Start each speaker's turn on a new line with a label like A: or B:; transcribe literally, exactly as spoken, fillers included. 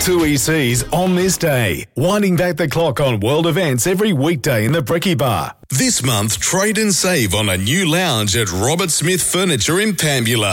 A: Two E Cs on this day, winding back the clock on world events every weekday in the Bricky Bar. This month, trade and save on a new lounge at Robert Smith Furniture in Pambula.